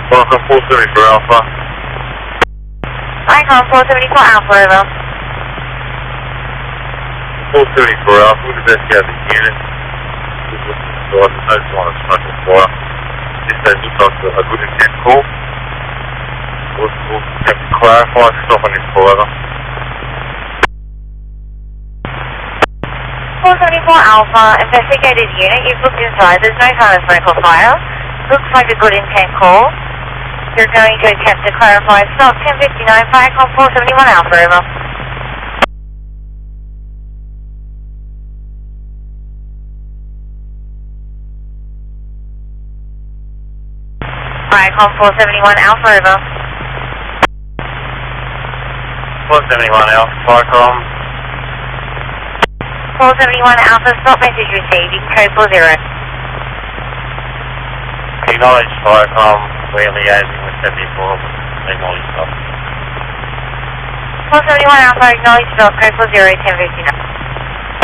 Welcome 474 Alpha. Icon 474 Alpha, over. 474 Alpha, we've investigated the unit. Just looking inside, there's no sign of smoke or fire. This looks like a good intent call. We'll have to clarify, stopping this call, over. 474 Alpha, investigated unit. You've looked inside. There's no sign of smoke or fire. Looks like a good intent call. You're going to attempt to clarify. Stop 1059 for Icon 471 Alpha, over. Icon 471 Alpha, over. 471 Alpha, Icon. 471 Alpha, stop message received. You can code 40. Acknowledge Icon, we're liaising with 74. Acknowledge stop. 471 Alpha, acknowledge stop, code 40, 1059.